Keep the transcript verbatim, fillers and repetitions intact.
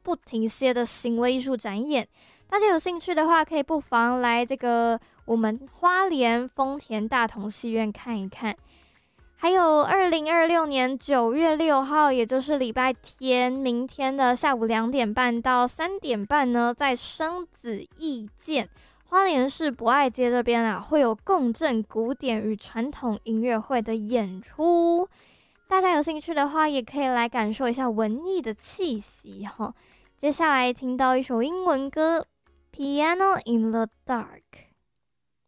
不停歇的行为艺术展演。大家有兴趣的话，可以不妨来这个我们花莲丰田大同戏院看一看。还有二零二六年九月六号，也就是礼拜天，明天的下午两点半到三点半呢，在生子艺建花莲市博爱街这边啊，会有共振古典与传统音乐会的演出。大家有兴趣的话，也可以来感受一下文艺的气息哈。接下来听到一首英文歌《Piano in the Dark》。